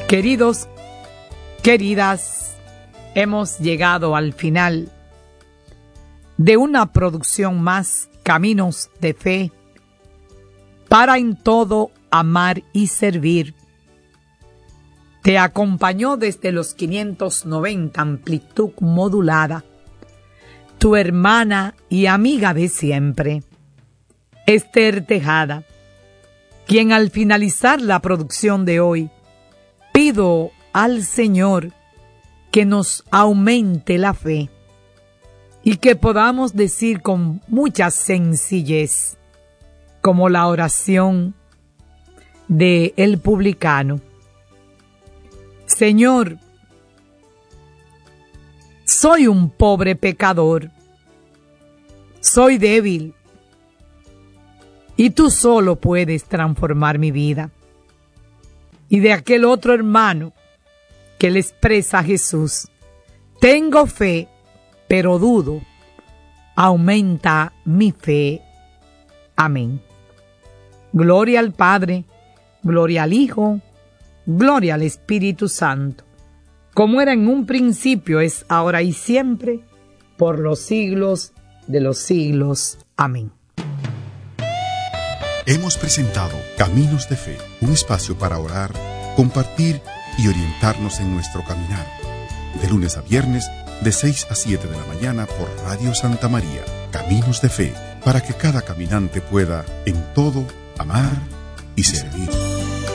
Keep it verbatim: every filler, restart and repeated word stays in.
Queridos, queridas, hemos llegado al final de una producción más, Caminos de Fe, para en todo amar y servir. Te acompañó desde los quinientos noventa, amplitud modulada, tu hermana y amiga de siempre, Esther Tejada, quien al finalizar la producción de hoy, pido al Señor que nos aumente la fe y que podamos decir con mucha sencillez, como la oración de el publicano: Señor, soy un pobre pecador, soy débil, y tú solo puedes transformar mi vida. Y de aquel otro hermano que le expresa a Jesús: tengo fe, pero dudo, aumenta mi fe. Amén. Gloria al Padre, gloria al Hijo, gloria al Espíritu Santo, como era en un principio, es ahora y siempre, por los siglos de los siglos. Amén. Hemos presentado Caminos de Fe, un espacio para orar, compartir y orientarnos en nuestro caminar. De lunes a viernes, de seis a siete de la mañana por Radio Santa María. Caminos de Fe, para que cada caminante pueda, en todo, amar y servir.